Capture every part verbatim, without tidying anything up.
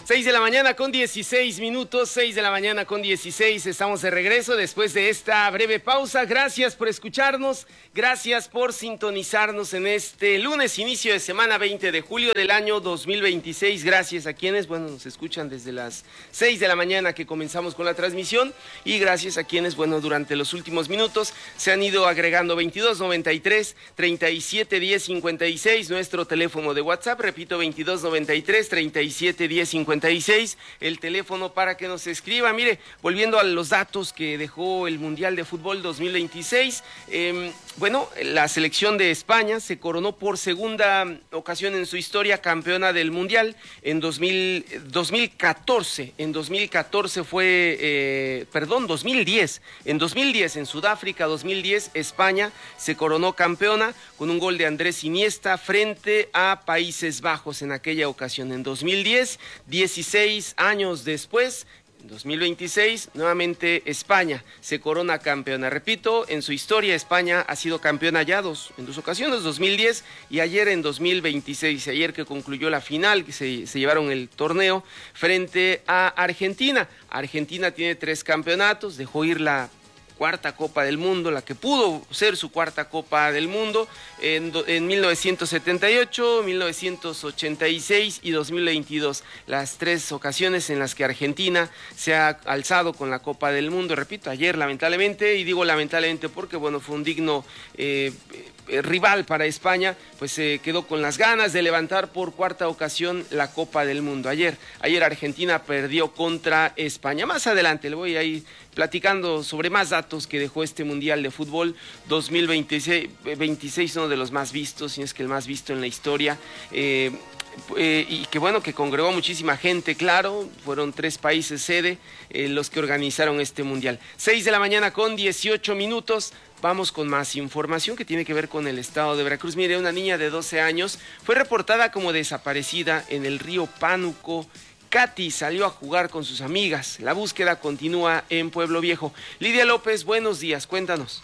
seis de la mañana con dieciséis minutos, seis de la mañana con dieciséis, estamos de regreso después de esta breve pausa. Gracias por escucharnos, gracias por sintonizarnos en este lunes, inicio de semana veinte de julio del año dos mil veintiséis. Gracias a quienes, bueno, nos escuchan desde las seis de la mañana que comenzamos con la transmisión y gracias a quienes, bueno, durante los últimos minutos se han ido agregando veintidós noventa y tres, treinta y siete diez cincuenta y seis, nuestro teléfono de WhatsApp, repito, veintidós noventa y tres, treinta y siete diez cincuenta y seis, el teléfono para que nos escriba. Mire, volviendo a los datos que dejó el Mundial de Fútbol dos mil veintiséis, eh, bueno, la selección de España se coronó por segunda ocasión en su historia campeona del Mundial en dos mil, dos mil catorce, en dos mil catorce fue, eh, perdón, dos mil diez, en dos mil diez, en Sudáfrica dos mil diez, España se coronó campeona con un gol de Andrés Iniesta frente a Países Bajos en aquella ocasión. En dos mil diez, dieciséis años después, en dos mil veintiséis, nuevamente España se corona campeona. Repito, en su historia España ha sido campeona ya dos, en dos ocasiones, dos mil diez y ayer en dos mil veintiséis, ayer que concluyó la final, que se, se llevaron el torneo frente a Argentina. Argentina tiene tres campeonatos, dejó ir la cuarta Copa del Mundo, la que pudo ser su cuarta Copa del Mundo en, en mil novecientos setenta y ocho, mil novecientos ochenta y seis y dos mil veintidós, las tres ocasiones en las que Argentina se ha alzado con la Copa del Mundo. Repito, ayer lamentablemente, y digo lamentablemente porque bueno, fue un digno eh, rival para España, pues se eh, quedó con las ganas de levantar por cuarta ocasión la Copa del Mundo. Ayer, ayer Argentina perdió contra España. Más adelante le voy a ir platicando sobre más datos que dejó este Mundial de Fútbol dos mil veintiséis, uno de los más vistos, si no es que el más visto en la historia, eh, eh, y que bueno, que congregó muchísima gente, claro, fueron tres países sede eh, los que organizaron este Mundial. seis de la mañana con dieciocho minutos, vamos con más información que tiene que ver con el estado de Veracruz. Mire, una niña de doce años fue reportada como desaparecida en el río Pánuco. Katy salió a jugar con sus amigas. La búsqueda continúa en Pueblo Viejo. Lidia López, buenos días, cuéntanos.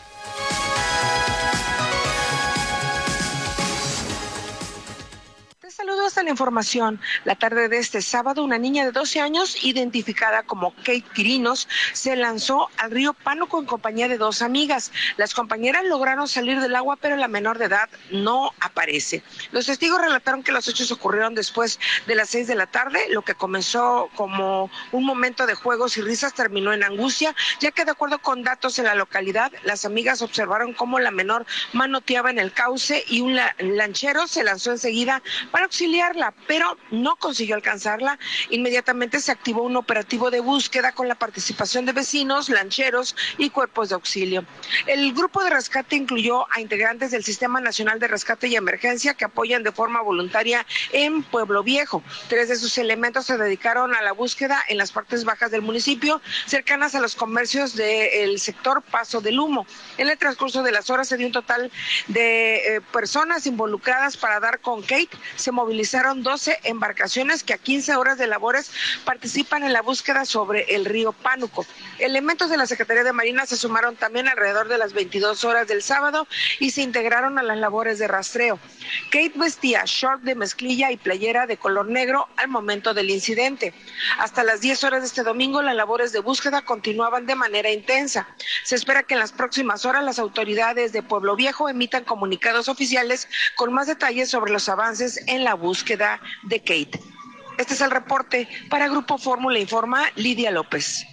Saludos a la información. La tarde de este sábado, una niña de doce años, identificada como Kate Quirinos, se lanzó al río Pánuco en compañía de dos amigas. Las compañeras lograron salir del agua, pero la menor de edad no aparece. Los testigos relataron que los hechos ocurrieron después de las seis de la tarde. Lo que comenzó como un momento de juegos y risas terminó en angustia, ya que de acuerdo con datos en la localidad, las amigas observaron cómo la menor manoteaba en el cauce y un lanchero se lanzó enseguida para auxiliarla, pero no consiguió alcanzarla. Inmediatamente se activó un operativo de búsqueda con la participación de vecinos, lancheros y cuerpos de auxilio. El grupo de rescate incluyó a integrantes del Sistema Nacional de Rescate y Emergencia que apoyan de forma voluntaria en Pueblo Viejo. Tres de sus elementos se dedicaron a la búsqueda en las partes bajas del municipio, cercanas a los comercios del sector Paso del Humo. En el transcurso de las horas se dio un total de eh, personas involucradas para dar con Kate. Se movilizaron doce embarcaciones que a quince horas de labores participan en la búsqueda sobre el río Pánuco. Elementos de la Secretaría de Marina se sumaron también alrededor de las veintidós horas del sábado y se integraron a las labores de rastreo. Kate vestía short de mezclilla y playera de color negro al momento del incidente. Hasta las diez horas de este domingo, las labores de búsqueda continuaban de manera intensa. Se espera que en las próximas horas las autoridades de Pueblo Viejo emitan comunicados oficiales con más detalles sobre los avances en la búsqueda de Kate. Este es el reporte para Grupo Fórmula, informa Lidia López.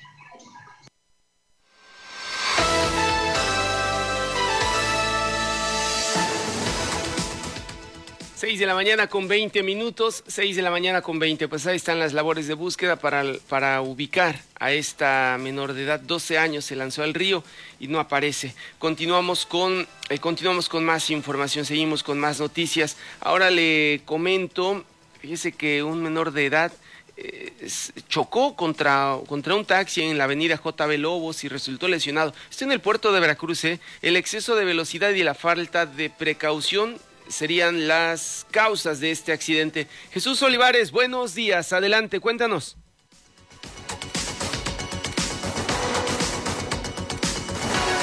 seis de la mañana con veinte minutos, seis de la mañana con veinte, pues ahí están las labores de búsqueda para, para ubicar a esta menor de edad, doce años, se lanzó al río y no aparece. Continuamos con, eh, continuamos con más información, seguimos con más noticias. Ahora le comento, fíjese que un menor de edad eh, chocó contra, contra un taxi en la avenida J B Lobos y resultó lesionado. Esto en el puerto de Veracruz, ¿eh? El exceso de velocidad y la falta de precaución serían las causas de este accidente. Jesús Olivares, buenos días, adelante, cuéntanos.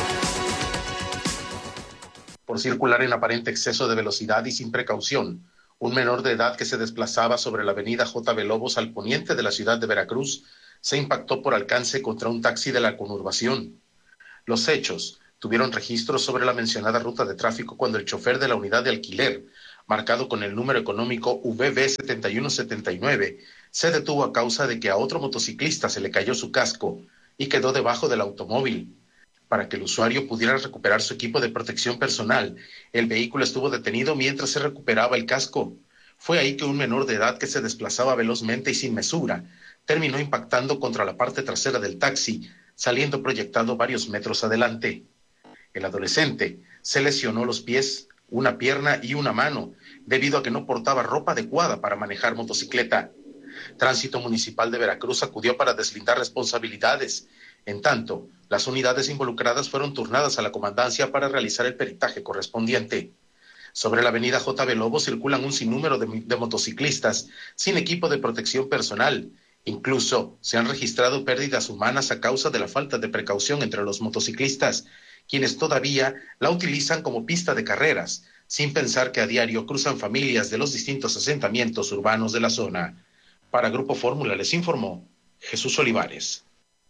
Por circular en aparente exceso de velocidad y sin precaución, Un menor de edad que se desplazaba sobre la avenida J B Lobos al poniente de la ciudad de Veracruz se impactó por alcance contra un taxi de la conurbación. Los hechos tuvieron registro sobre la mencionada ruta de tráfico cuando el chofer de la unidad de alquiler, marcado con el número económico V B setenta y uno setenta y nueve, se detuvo a causa de que a otro motociclista se le cayó su casco y quedó debajo del automóvil. Para que el usuario pudiera recuperar su equipo de protección personal, el vehículo estuvo detenido mientras se recuperaba el casco. Fue ahí que un menor de edad que se desplazaba velozmente y sin mesura terminó impactando contra la parte trasera del taxi, saliendo proyectado varios metros adelante. El adolescente se lesionó los pies, una pierna y una mano, debido a que no portaba ropa adecuada para manejar motocicleta. Tránsito Municipal de Veracruz acudió para deslindar responsabilidades. En tanto, las unidades involucradas fueron turnadas a la comandancia para realizar el peritaje correspondiente. Sobre la avenida J B Lobo circulan un sinnúmero de, de motociclistas sin equipo de protección personal. Incluso se han registrado pérdidas humanas a causa de la falta de precaución entre los motociclistas, quienes todavía la utilizan como pista de carreras, sin pensar que a diario cruzan familias de los distintos asentamientos urbanos de la zona. Para Grupo Fórmula les informó Jesús Olivares.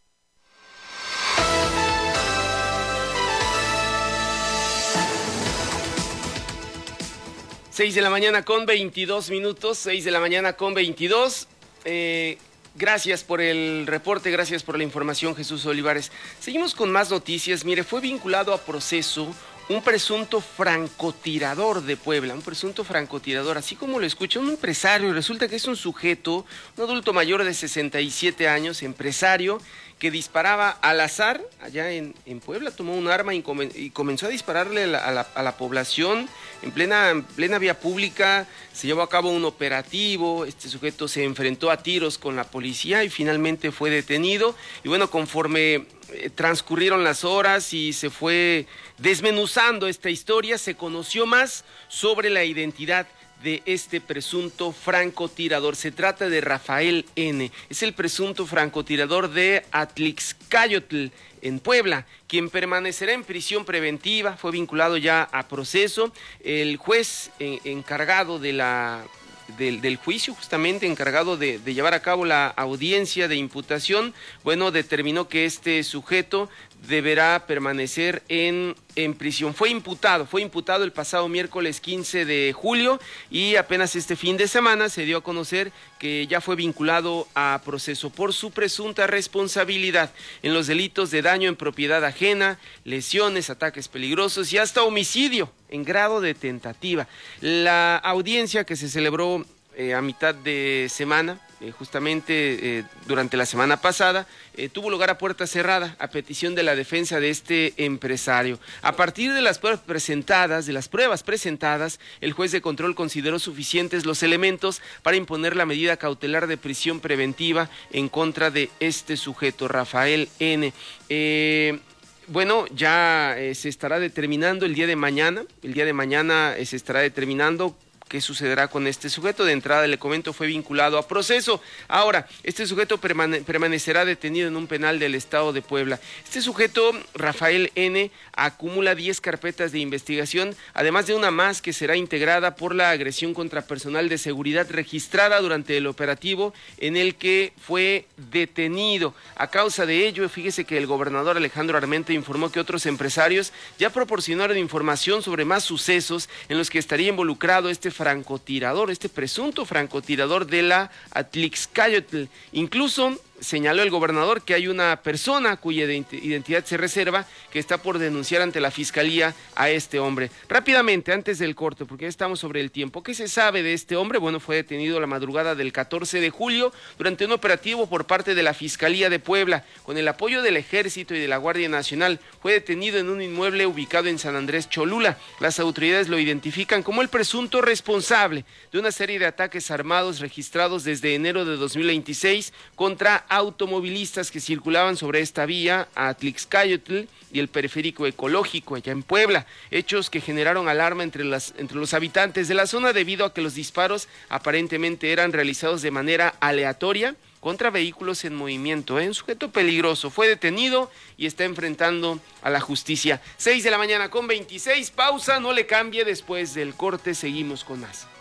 Seis de la mañana con veintidós minutos, seis de la mañana con veintidós. Eh, gracias por el reporte, gracias por la información, Jesús Olivares. Seguimos con más noticias. Mire, fue vinculado a proceso un presunto francotirador de Puebla, un presunto francotirador, así como lo escucha, un empresario. Resulta que es un sujeto, un adulto mayor de sesenta y siete años, empresario, que disparaba al azar allá en, en Puebla, tomó un arma y, comen, y comenzó a dispararle a la, a, la, a la población en plena, en plena vía pública. Se llevó a cabo un operativo, este sujeto se enfrentó a tiros con la policía y finalmente fue detenido. Y bueno, conforme eh, transcurrieron las horas y se fue desmenuzando esta historia, se conoció más sobre la identidad de este presunto francotirador. Se trata de Rafael N., es el presunto francotirador de Atlixcayotl, en Puebla, quien permanecerá en prisión preventiva. Fue vinculado ya a proceso. El juez en, encargado de la... Del, del juicio, justamente encargado de, de llevar a cabo la audiencia de imputación, bueno, determinó que este sujeto deberá permanecer en, en prisión. Fue imputado, fue imputado el pasado miércoles quince de julio y apenas este fin de semana se dio a conocer que ya fue vinculado a proceso por su presunta responsabilidad en los delitos de daño en propiedad ajena, lesiones, ataques peligrosos y hasta homicidio en grado de tentativa. La audiencia que se celebró eh, a mitad de semana, eh, justamente eh, durante la semana pasada, eh, tuvo lugar a puerta cerrada a petición de la defensa de este empresario. A partir de las pruebas presentadas, de las pruebas presentadas, el juez de control consideró suficientes los elementos para imponer la medida cautelar de prisión preventiva en contra de este sujeto, Rafael N. Eh, Bueno, ya eh, se estará determinando el día de mañana, el día de mañana eh, se estará determinando qué sucederá con este sujeto. De entrada, le comento, fue vinculado a proceso. Ahora, este sujeto permane- permanecerá detenido en un penal del estado de Puebla. Este sujeto, Rafael N., acumula diez carpetas de investigación, además de una más que será integrada por la agresión contra personal de seguridad registrada durante el operativo en el que fue detenido. A causa de ello, fíjese que el gobernador Alejandro Armenta informó que otros empresarios ya proporcionaron información sobre más sucesos en los que estaría involucrado este francotirador, este presunto francotirador de la Atlixcayotl. Incluso señaló el gobernador que hay una persona cuya identidad se reserva, que está por denunciar ante la fiscalía a este hombre. Rápidamente, antes del corte, porque ya estamos sobre el tiempo, ¿qué se sabe de este hombre? Bueno, fue detenido la madrugada del catorce de julio durante un operativo por parte de la Fiscalía de Puebla, con el apoyo del Ejército y de la Guardia Nacional. Fue detenido en un inmueble ubicado en San Andrés Cholula. Las autoridades lo identifican como el presunto responsable de una serie de ataques armados registrados desde enero de dos mil veintiséis contra automovilistas que circulaban sobre esta vía a Atlixcayotl y el periférico ecológico allá en Puebla, hechos que generaron alarma entre, las, entre los habitantes de la zona debido a que los disparos aparentemente eran realizados de manera aleatoria contra vehículos en movimiento. ¿eh? Un sujeto peligroso fue detenido y está enfrentando a la justicia. seis de la mañana con veintiséis, pausa, no le cambie, después del corte seguimos con más.